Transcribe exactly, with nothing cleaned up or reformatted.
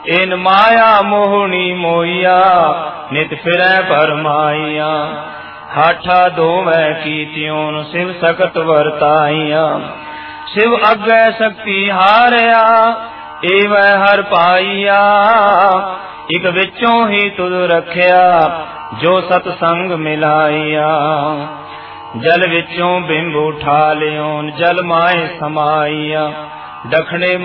इन माया मोहनी मोहिया नित फिरै भरमाइया। हाठा दोवै कीतियों शिव सकत वरताइया। शिव अग्गै शक्ति हारिया एवै हर पाइया। इक विचों ही तुद रखिया जो सतसंग मिलाइया। जल विचों बिंब उठा लियोन जल माए समाइया। दखने